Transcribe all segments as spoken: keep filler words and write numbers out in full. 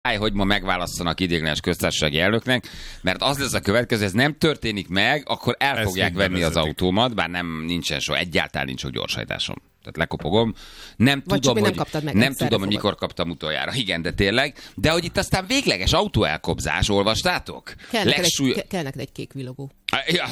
hogy ma megválasszanak ideiglenes köztársasági elnöknek, mert az lesz a következő, ez nem történik meg, akkor el ezt fogják venni az autómat, bár nem nincsen so, egyáltalán nincs sok gyorshajtásom. Tehát lekopogom. Nem Vagy tudom, hogy, nem, meg, nem tudom, hogy mikor kaptam utoljára. Igen, de tényleg. De hogy itt aztán végleges autóelkobzás, olvastátok? Kell neked, Legsúly... egy, kell neked egy kék villogó. Ja,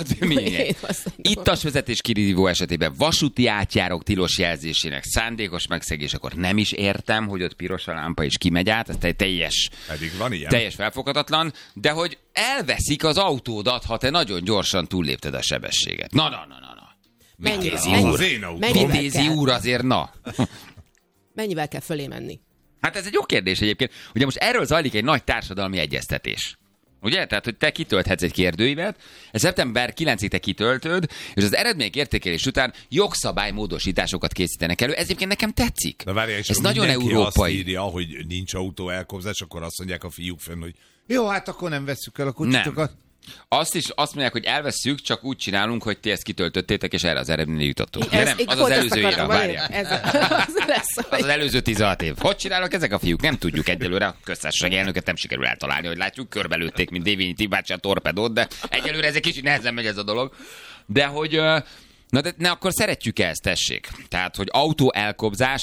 ittas vezetés kirívó esetében vasúti átjárok tilos jelzésének szándékos megszegésekor nem is értem, hogy ott piros a lámpa és kimegy át, ez teljes, teljes felfoghatatlan, de hogy elveszik az autódat, ha te nagyon gyorsan túllépted a sebességet. Na, na, na, na. Vitézi úr. Vitézi úr azért, na. Mennyivel kell fölé menni? Hát ez egy jó kérdés egyébként. Ugye most erről zajlik egy nagy társadalmi egyeztetés. Ugye? Tehát, hogy te kitölthetsz egy kérdőívet, ez szeptember kilencedikéig te kitöltöd, és az eredmények értékelés után jogszabálymódosításokat készítenek elő. Ez egyébként nekem tetszik. Na várjál, és ez nagyon európai. Azt írja, hogy nincs autóelkobzás, akkor azt mondják a fiúk fenn, hogy jó, hát akkor nem vesszük el a kucsitokat. Azt is azt mondják, hogy elvesszük, csak úgy csinálunk, hogy ti ezt kitöltöttétek, és erre az eredményre jutottunk. Ez, nem, az az előző éra, várjál. Ez az, lesz, az az előző tizenhat év. Hogy csinálnak ezek a fiúk? Nem tudjuk egyelőre. A köztársasági elnöket nem sikerül eltalálni, hogy látjuk, körbelőtték, mint Dévényi Tibácsi a torpedót, de egyelőre ez egy kicsit nehezen megy ez a dolog. De hogy... Na de ne, akkor szeretjük ezt, tessék. Tehát, hogy autóelkobzás,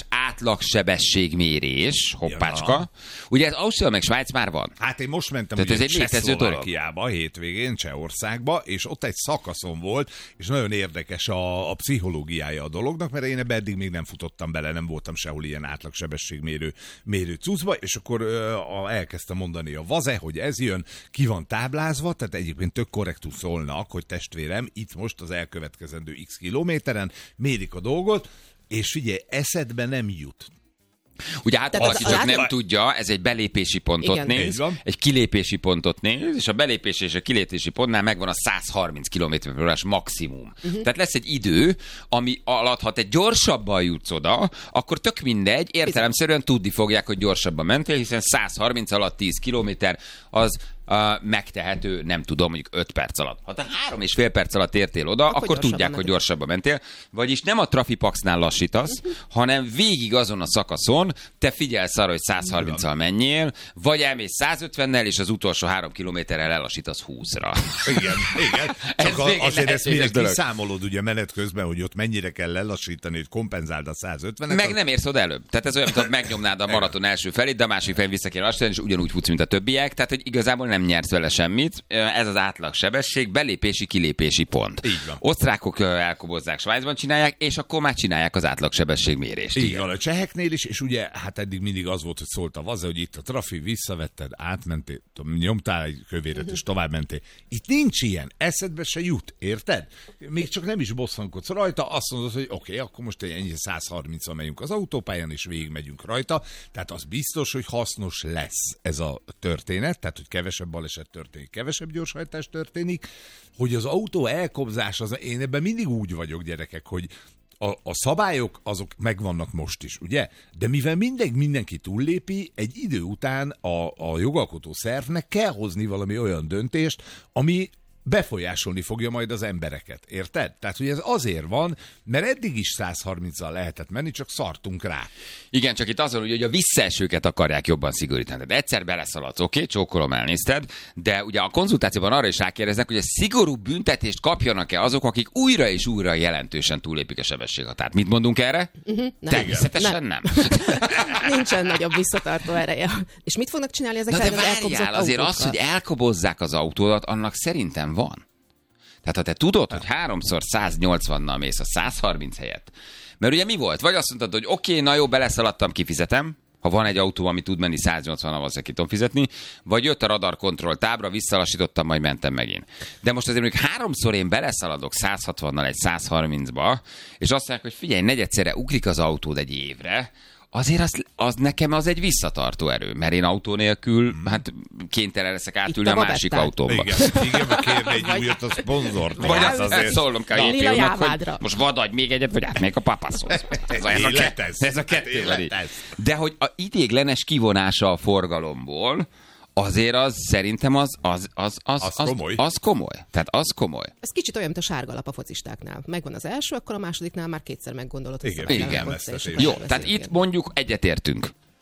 átlagsebességmérés, hoppácska. Ja. Ugye ez Ausztria meg Svájc már van. Hát én most mentem ugye Csehszlovákiába, hétvégén, Csehországba, és ott egy szakaszon volt, és nagyon érdekes a, a pszichológiája a dolognak, mert én ebbe eddig még nem futottam bele, nem voltam sehol ilyen átlagsebességmérő mérő cuccba, és akkor uh, elkezdtem mondani a vaze, hogy ez jön, ki van táblázva, tehát egyébként tök korrektül szólnak, hogy testvérem, itt most az elkövetkezendő x kilométeren, mérik a dolgot, és figyelj, eszedbe nem jut. Ugye hát valaki csak nem a... tudja, ez egy belépési pontot igen. néz, egy kilépési pontot néz, és a belépési és a kilépési pontnál megvan a száz harminc kilométer per órás maximum. Uh-huh. Tehát lesz egy idő, ami alatt, ha te gyorsabban jutsz oda, akkor tök mindegy, értelemszerűen tudni fogják, hogy gyorsabban mentél, hiszen száz harminc alatt tíz kilométer az Uh, megtehető, nem tudom, mondjuk öt perc alatt. Ha te három és fél perc alatt értél oda, akkor, akkor tudják, hogy gyorsabban mentél. Vagyis nem a Trafipaxnál lassítasz, uh-huh. hanem végig azon a szakaszon te figyelsz arra, hogy száz harminccal menjél, vagy elmész száz ötvennel, és az utolsó három kilométerrel elassítasz húszra. Igen, igen. Csak a, azért ezt mire kiszámolod ugye menet közben, hogy ott mennyire kell lelassítani, hogy kompenzáld a száz ötvenet. Meg az... nem érsz oda előbb. Tehát ez olyan, mint megnyomnád a maraton első felét, de a másik felén vissza kell lassítani, és ugyanúgy futsz, mint a többiek. Tehát, hogy igazából nem nyersz vele semmit. Ez az átlagsebesség, belépési-kilépési pont. Így van. Osztrákok elkobozzák, Svájcban csinálják, és akkor már csinálják az átlagsebességmérést. Így van, a cseheknél is, és ugye hát eddig mindig az volt, hogy szólt a vaze, hogy itt a trafi, visszavetted, átmentél, nyomtál egy kövéret, és tovább mentél. Itt nincs ilyen, eszedbe se jut, érted? Még csak nem is bosszankodsz rajta, azt mondod, hogy oké, okay, akkor most ennyi száz harminccal megyünk az autópályán, és végigmegyünk rajta, tehát az biztos, hogy hasznos lesz ez a történet, tehát hogy kevesebb baleset történik, kevesebb gyorshajtás történik, hogy az autó elkobzás, az, én ebben mindig úgy vagyok, gyerekek, hogy a, a szabályok azok megvannak most is, ugye? De mivel mindegy, mindenki túllépi, egy idő után a, a jogalkotó szervnek kell hozni valami olyan döntést, ami befolyásolni fogja majd az embereket, érted? Tehát, hogy ez azért van, mert eddig is száz harminccal lehetett menni, csak szartunk rá. Igen, csak itt azon, hogy a visszaesőket akarják jobban szigorítani. Tehát egyszer beleszaladsz, oké, okay, csókolom, elnézted, de ugye a konzultációban arra is rákérdeznek, hogy a szigorú büntetést kapjanak-e azok, akik újra és újra jelentősen túllépik a sebességhatárt. Mit mondunk erre? Uh-huh, nem. Természetesen nem. nem. Nincsen nagyobb visszatartó ereje. És mit fognak csinálni ezek az elkobozott azért az, hogy elkobozzák az autódat, annak szerintem van. Tehát ha te tudod, hogy háromszor száz nyolcvannal mész a száz harminc helyett, mert ugye mi volt? Vagy azt mondtad, hogy oké, okay, na jó, beleszaladtam, kifizetem, ha van egy autó, ami tud menni száz nyolcvannal, valószínűleg ki tudom fizetni, vagy jött a radarkontroll tábra, visszalassítottam, majd mentem megint. De most azért mondjuk háromszor én beleszaladok száz hatvannal egy száz harmincba, és azt mondják, hogy figyelj, negyedszerre ugrik az autód egy évre, azért az, az nekem az egy visszatartó erő, mert én autó nélkül, hát kénytelen leszek átülni a másik autóba. Igen, igen, mert kérni egy újat a szponzort. Vagy azt azért szólnom kell a jépilónak, hogy most vadadj még egyet, vagy átmegyek a papászhoz. Ez a, ez a, kett, ez a kettő. De hogy a idéglenes kivonása a forgalomból, azért az szerintem az, az, az, az, az, az, komoly. az komoly. Tehát az komoly. Ez kicsit olyan, mint a sárga lap a focistáknál. Megvan az első, akkor a másodiknál már kétszer meggondolod. Igen, igen. igen. Jó, tehát itt mondjuk egyetértünk.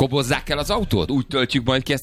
Kobozzák el az autót? Úgy töltjük majd ki ezt